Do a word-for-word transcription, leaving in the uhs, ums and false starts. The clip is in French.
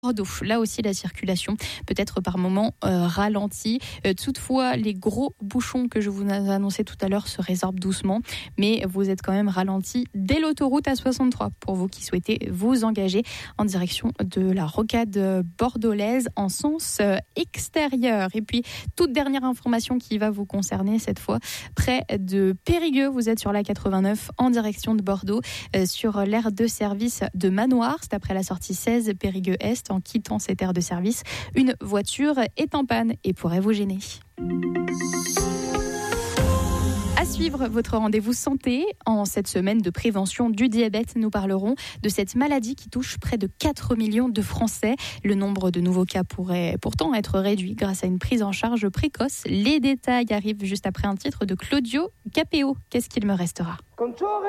Bordeaux. Là aussi, la circulation peut être par moments euh, ralentie. Euh, toutefois, les gros bouchons que je vous ai annoncés tout à l'heure se résorbent doucement, mais vous êtes quand même ralenti dès l'autoroute A soixante-trois pour vous qui souhaitez vous engager en direction de la rocade bordelaise en sens euh, extérieur. Et puis, toute dernière information qui va vous concerner cette fois, près de Périgueux, vous êtes sur la quatre-vingt-neuf en direction de Bordeaux, euh, sur l'aire de service de Manoir. C'est après la sortie seize Périgueux-Est. En quittant cette aire de service, une voiture est en panne et pourrait vous gêner. À suivre votre rendez-vous santé. En cette semaine de prévention du diabète, nous parlerons de cette maladie qui touche près de quatre millions de Français. Le nombre de nouveaux cas pourrait pourtant être réduit grâce à une prise en charge précoce. Les détails arrivent juste après un titre de Claudio Capéo. Qu'est-ce qu'il me restera ?